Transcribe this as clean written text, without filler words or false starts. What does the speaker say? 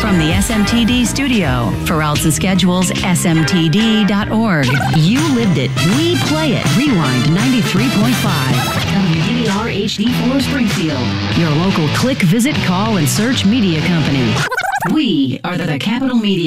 From the SMTD studio, for routes and schedules, smtd.org. You lived it. We play it. Rewind 93.5. WDR HD4 Springfield. Your local click, visit, call, and search media company. We are the Capital Media.